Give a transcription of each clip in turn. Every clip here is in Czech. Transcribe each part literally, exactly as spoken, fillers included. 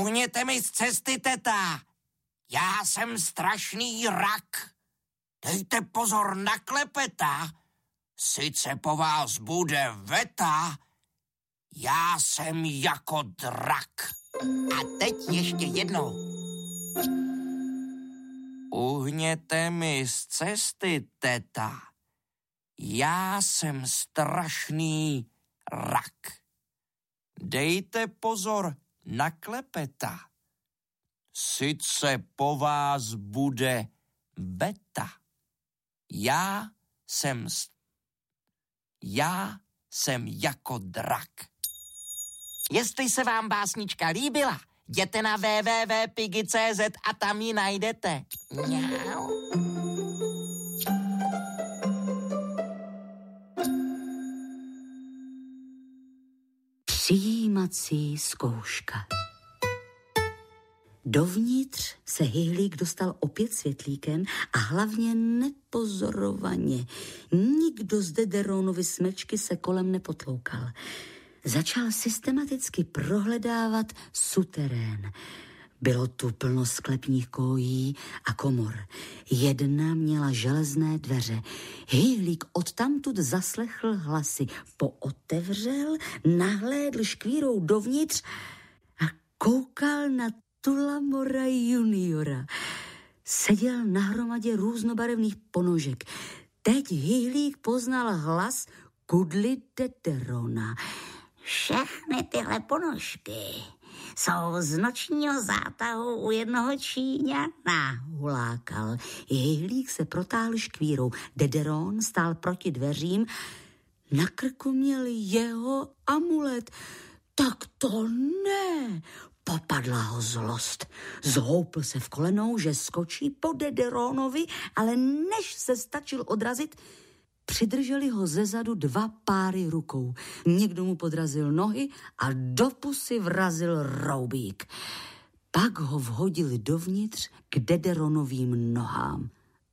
Uhněte mi z cesty, teta. Já jsem strašný rak. Dejte pozor na klepeta. Sice po vás bude veta, já jsem jako drak. A teď ještě jednou. Uhněte mi z cesty, teta. Já jsem strašný rak. Dejte pozor na klepeta. Sice po vás bude beta. Já jsem Já jsem jako drak. Jestli se vám básnička líbila, jděte na w w w tečka piggy tečka c z a tam ji najdete. Mňau. Přijímací zkouška. Dovnitř se Hyhlík dostal opět světlíkem a hlavně nepozorovaně. Nikdo z Dederonovy smečky se kolem nepotloukal. Začal systematicky prohledávat suterén. Bylo tu plno sklepních kojí a komor. Jedna měla železné dveře. Hyhlík odtamtud zaslechl hlasy. Pootevřel, nahlédl škvírou dovnitř a koukal na Tulamora juniora. Seděl na hromadě různobarevných ponožek. Teď Hyhlík poznal hlas Kudly Dederona. Všechny tyhle ponožky jsou z nočního zátahu u jednoho Číňana, hulákal. Hyhlík se protáhl škvírou. Dederon stál proti dveřím. Na krku měl jeho amulet. Tak to ne! Popadla ho zlost. Zhoupl se v kolenou, že skočí po Dederonovi, ale než se stačil odrazit, přidrželi ho zezadu dva páry rukou. Někdo mu podrazil nohy a do pusy vrazil roubík. Pak ho vhodili dovnitř k Dederonovým nohám.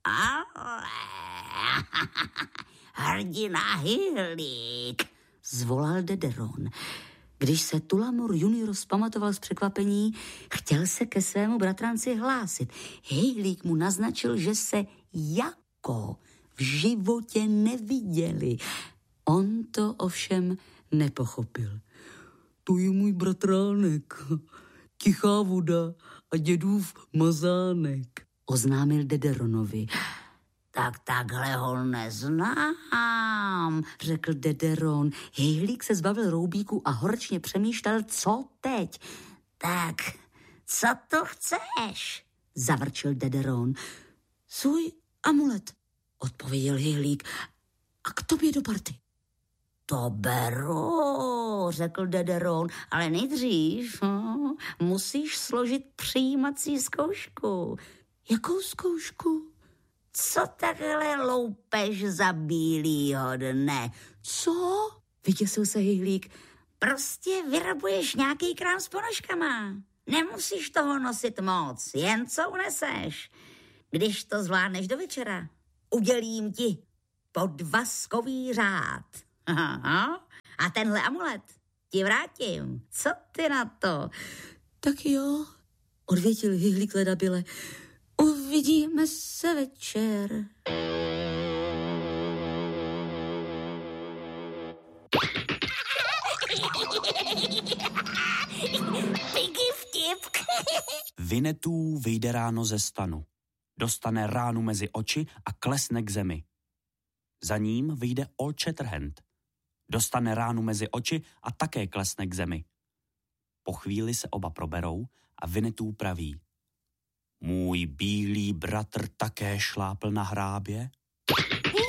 Hrdina Hyhlík, zvolal Dederon. Když se Tulamor junior zpamatoval z překvapení, chtěl se ke svému bratranci hlásit. Hyhlík mu naznačil, že se jako v životě neviděli. On to ovšem nepochopil. To je můj bratránek, tichá voda a dědův mazánek, oznámil Dederonovi. Tak takhle ho neznám, řekl Dederon. Hyhlík se zbavil roubíku a horčně přemýšlel, co teď. Tak, co to chceš? Zavrčil Dederon. Svůj amulet, odpověděl Hyhlík. A k tobě do party. To beru, řekl Dederon, ale nejdřív hm, musíš složit přijímací zkoušku. Jakou zkoušku? Co takhle loupeš za bílýho dne? Co? Vyděsil se Hyhlík. Prostě vyrabuješ nějaký krám s ponožkama. Nemusíš toho nosit moc, jen co uneseš. Když to zvládneš do večera, udělím ti podvazkový řád. Aha. A tenhle amulet ti vrátím. Co ty na to? Tak jo, odvětil Hyhlík ledabyle. Uvidíme se večer. Piggy vtip. Vinetů vyjde ráno ze stanu. Dostane ránu mezi oči a klesne k zemi. Za ním vyjde Old Shatterhand. Dostane ránu mezi oči a také klesne k zemi. Po chvíli se oba proberou a Vinetů praví: Můj bílý bratr také šlápl na hrábě?